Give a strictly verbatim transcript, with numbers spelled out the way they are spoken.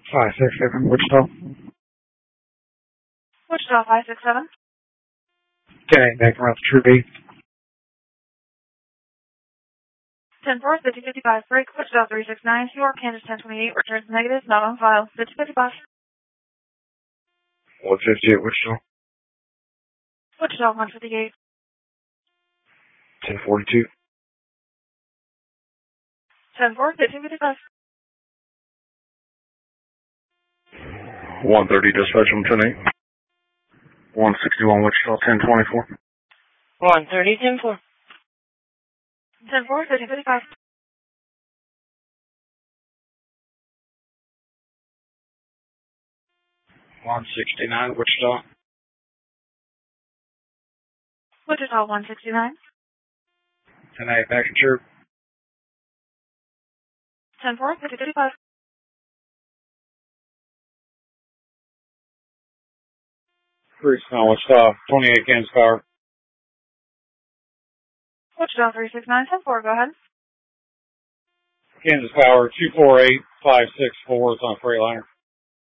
five six seven, Wichita. Wichita five six seven. ten eight, back around True B. ten four, fifty fifty-five, break, Wichita three six nine, York, Kansas ten twenty-eight, returns negative, not on file, fifty fifty-five. one fifty-eight, Wichita. Wichita one fifty-eight. ten forty-two. ten four, fifty fifty-five. one thirty, dispatch on ten eight. one sixty-one, Wichita, ten twenty-four. one thirty, ten four. ten four, fifty fifty-five. one sixty-nine, Wichita. Wichita one sixty-nine. ten eight, back to True. ten four, fifty fifty-five. three six nine, Wichita, twenty-eight, Kansas Power. Wichita three six nine, ten four, go ahead. Kansas Power, two four eight, five six four is on Freightliner.